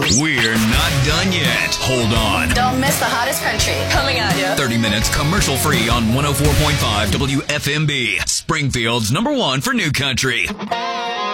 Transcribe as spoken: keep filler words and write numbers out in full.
We're not done yet. Hold on. Don't miss the hottest country coming at you. thirty minutes commercial free on one oh four point five W F M B. Springfield's number one for new country.